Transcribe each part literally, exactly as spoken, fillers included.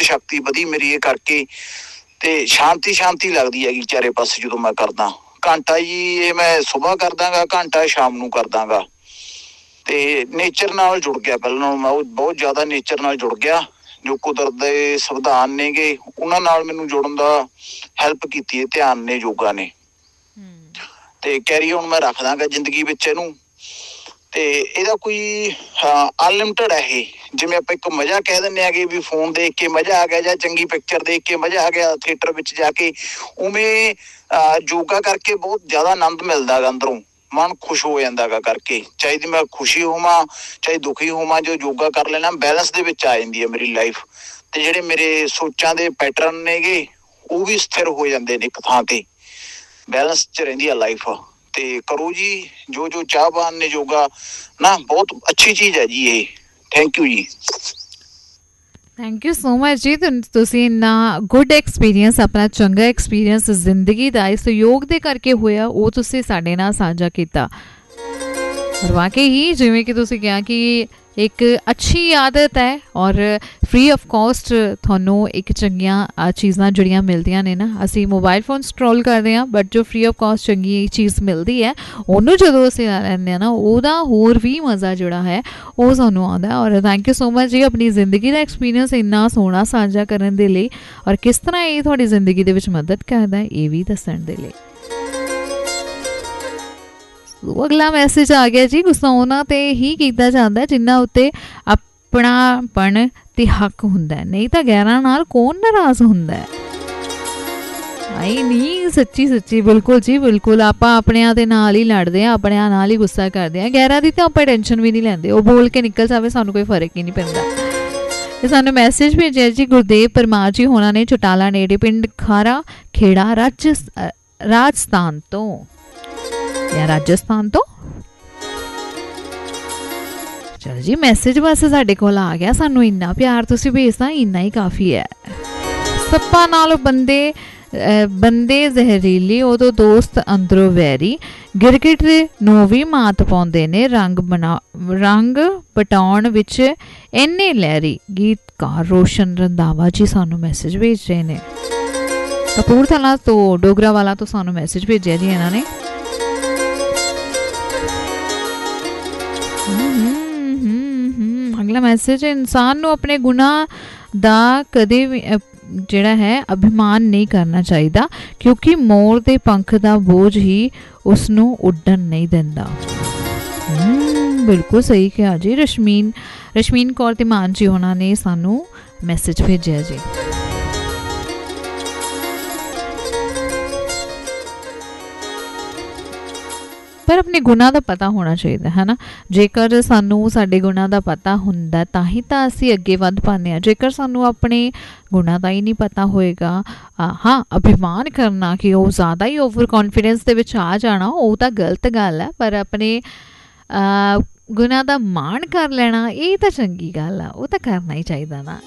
शक्ति वधी मेरी ये करके, ते शांति शांति लगदी हैगी चारे पासे जदों मैं करदा। घंटा जी ये मैं सुबह कर दांगा, घंटा शाम नूं कर दांगा। ते नेचर नाल जुड़ गया, पहलां मैं बहुत ज़्यादा नेचर नाल जुड़ गया। जो कुदरत दे संविधान ने गे उन्हां नाल मैनूं जुड़न दा हैल्प कीती है ध्यान ने, योगा ने। ते कैरी ऑन मैं रख दांगा जिंदगी विच इहनूं। ते इहदा कोई अनलिमिटेड है ये, जिवें आपां एक मज़ा कह दिंदे आ कि भी फोन देख के मज़ा आ गया जां चंगी पिक्चर देख के मज़ा आ गया थिएटर विच जाके, उवें योगा करके बहुत ज़्यादा आनंद मिलदा गा, अंदरों मन खुश हो जांदा गा करके। चाहे दी मैं खुशी होवां चाहे दुखी होवां, जो योगा कर लेना बैलेंस दे विच आ जांदी है मेरी लाइफ। ते जिहड़े मेरे सोचां दे पैटर्न नेगे वो भी स्थिर हो जांदे ने, एक थां ते बैलेंस च रहिंदी है लाइफ। ते करो जी जो जो चाहवान ने योगा ना, बहुत अच्छी चीज़ है जी ये। Thank you ji. Thank you so much जी। तुसीं इन्ना गुड एक्सपीरियंस, अपना चंगा एक्सपीरियंस जिंदगी का इस योग दे करके होया वो तुसीं साडे नाल साझा कीता। और वाकई ही जिवें कि तुसीं कहा कि एक अच्छी आदत है और फ्री ऑफ कॉस्ट थानू एक चंगियां चीज़ां जिहड़ियां मिलदियां ने ना। असी मोबाइल फोन स्क्रॉल करते हैं बट जो फ्री ऑफ कॉस्ट चंगी चीज़ मिलती है उन्होंने जदों असीं लैंदे आ ना, उहदा होर भी मज़ा जिहड़ा है वो सानू आउंदा। और थैंक यू सो मच जी अपनी जिंदगी का एक्सपीरियंस इन्ना सोहना साझा करन दे लई, और किस तरह ये तुहाडी जिंदगी दे विच मदद करदा है ये भी दस्सण दे लई। अगला मैसेज आ गया जी, गुस्सा उन्हां ते ही कीता जांदा जिन्हां उत्ते अपनापन ते हक हुंदा है, नहीं तां गैरां नाल कौन नाराज़ हुंदा है। आई नहीं, सच्ची सच्ची बिल्कुल जी बिल्कुल। आपां अपणियां दे नाल ही लड़दे आ, अपणियां नाल ही गुस्सा करदे आ, गैरां दी तां आपां टेंशन भी नहीं लैंदे, वो बोल के निकल जावे सानू कोई फर्क ही नहीं पैंदा। ये सानू मैसेज भेजिया जी गुरदेव परमार जी होना ने, चटाला नेड़े पिंड खारा खेड़ा राज राजस्थान तो या राजस्थान तो। चलो जी मैसेज बस साडे कोल आ गया, सानू इन्ना प्यार तुसीं भेजदा इन्ना ही काफ़ी है। सप्पा नाल बंदे बंदे जहरीली उदों दोस्त अंदरों वैरी, गिरगिट नूं भी मात पाउंदे ने, रंग बना रंग पटाउण विच इन्ने लहरी। गीतकार रोशन रंधावा जी सानू मैसेज भेज रहे ने। कपूरथला तो डोगरा वाला तो सानू मैसेज भेजिया जी इन्हां ने। अगला मैसेज, इंसान नूं अपने गुनाह दा कदे भी जिहड़ा है अभिमान नहीं करना चाहिए, क्योंकि मोर दे पंख दा बोझ ही उसनूं उड्डण नहीं दिंदा। बिल्कुल सही कहा जी। रश्मीन रश्मीन कौर तिमान जी होना ने सानू मैसेज भेजिया जी। पर अपने गुनाह का पता होना चाहिए है ना। जेकर सानू साडे गुनाह का पता हुंदा तां ही तां असीं अगे वध पाने आ। जेकर सानू अपने गुनाह का ही नहीं पता होएगा, हाँ अभिमान करना कि वो ज़्यादा ही ओवर कॉन्फिडेंस दे विच आ जाना वो तां गलत गल है, पर अपने गुनाह का मान कर लेना ये तां चंगी गल है, वो तां करना ही चाहिए ना।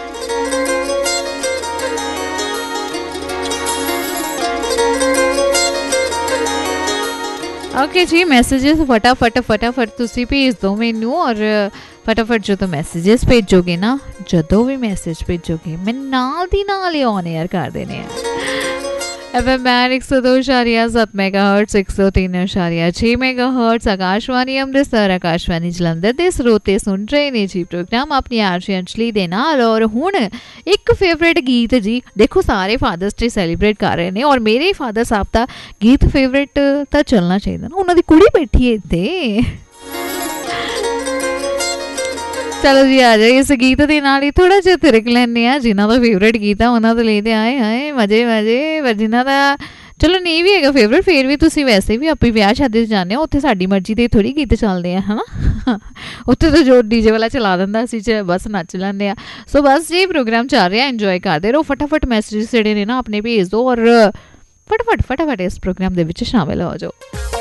ओके जी, मैसेजेस फटाफट फटाफट तुसी भेज दो मैनू, और फटाफट जो तो मैसेजेस भेजोगे ना, जदों भी मैसेज भेजोगे मैं नाल दी नाल ही ऑन एयर कर देने हैं। एफ एम बैन एक सौ दो इशारिया सत्त मेगा हर्ट्स, एक सौ तीन इशारिया छे मेगा हर्ट्स, आकाशवाणी अमृतसर, आकाशवाणी जलंधर दे स्रोते सुन रहे ने जी प्रोग्राम अपनी आरजी अंजलि दे नाल। और हुण एक फेवरेट गीत जी, देखो सारे फादर्स डे सैलीब्रेट कर रहे हैं और मेरे फादर साहब का गीत फेवरेट तो चलना चाहिए ना, उन्हों दी कुड़ी बैठी है इत्थे। चलो जी आ जाए इस गीत के नाल ही थोड़ा जिहा तिरक लैंदे आ, जिन्हां दा फेवरेट गीत है उन्हां तो लेते आए हाए मजे मजे, पर जिन्हां दा चलो नहीं भी है फेवरेट फिर भी तुसीं वैसे भी अपनी ब्याह शादी जाने हो, उत्थे साडी मर्जी दे थोड़ी गीत चलते हैं है ना। उत्थे तो जो डीजे वाला चला दिंदा असीं बस नच लैंदे आ। सो बस जी प्रोग्राम चल रहा, इंजॉय करते रहो। फटाफट मैसेज जेहड़े ने ना अपने भेज दो और फटाफट फटाफट इस प्रोग्राम दे विच शामिल हो जाओ।